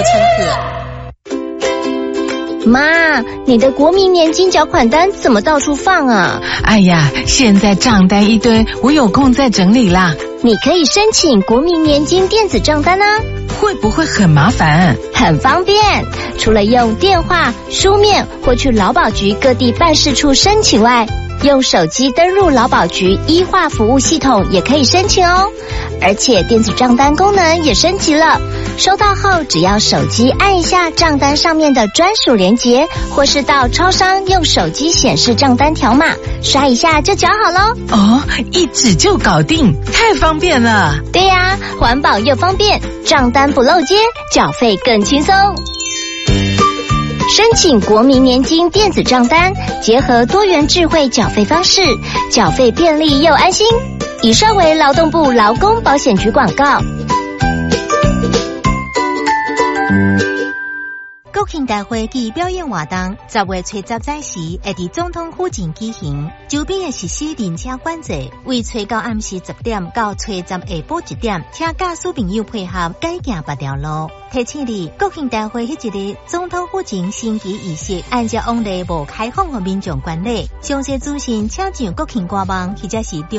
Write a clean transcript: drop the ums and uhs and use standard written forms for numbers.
乘客。 妈，你的国民年金缴款单怎么到处放啊？ 哎呀，现在账单一堆，我有空再整理啦。 你可以申请国民年金电子账单啊。 会不会很麻烦？ 很方便，除了用电话、书面或去劳保局各地办事处申请外，用手机登入劳保局医化服务系统也可以申请哦。而且电子账单功能也升级了，收到后只要手机按一下账单上面的专属连结，或是到超商用手机显示账单条码，刷一下就缴好咯。 哦，一指就搞定，太方便了。 对呀，环保又方便，账单不漏接，缴费更轻松。申请国民年金电子账单，结合多元智慧缴费方式，缴费便利又安心。以上为劳动部劳工保险局广告。 国庆大会暨表演活动10月初10日时会伫总统府前举行，周边会实施人车管制，为初到暗时10点到初10下晡1点，请驾驶朋友配合改行别条路。提醒你，国庆大会迄一日总统府前升旗仪式按照往例无开放给民众观礼。详细资讯请上国庆官网或者是